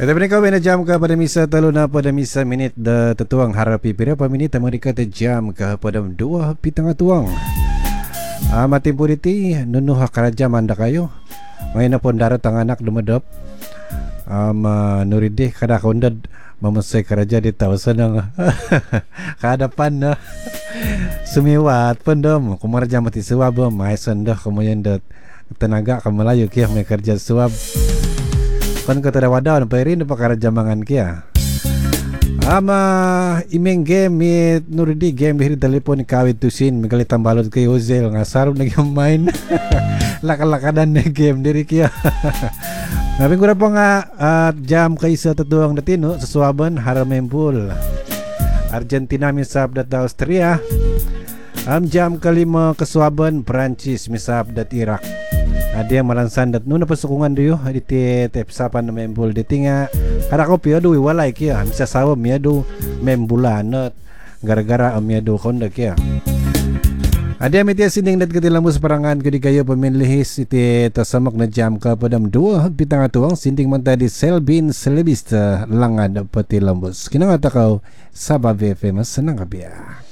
Tapi kau bina jam ke pada misa telu na pada misa minit da tetuang harapi pira pa minit mereka te jam ke pada 2 pitang tuang. Mati puriti nunuh karaja manda kayo. Ngayon na pon darat ang anak dumedop. Nuridih kada kondad memasai karaja di tawasan ng kadapan na sumiwat pendom kumarja mati suwab maisan dah kemudian dat tenaga kamalayo kia may kerja suwab kan kata ada wadaw na pairin na pakaraja mangan kia imeng game mit nuridi game bihir telepon kawit tusin megalitan balot kay Ozel ngasarap na game main lakal-lakadan na game diri kia. Nabi ko na po nga jam kaisa tatuang datino sa suwaban haramembul Argentina misab dat Austria jam kalima kesuaban Perancis misab dat Iraq dia malansan dat nuna pasukungan diyo di tepsapan na membul di tinga kada ko piyado walay kia misa sawa miyado membulanot gara-gara miyado konda kia. Ada media sinding dat katilamus parangan kudi kayo pemilihis iti tasamak na jam ka padam 2 pitang atuang sinding manta di Selbin Selebista langad pati lambus kinangata kau sa Babe FM senang kabia.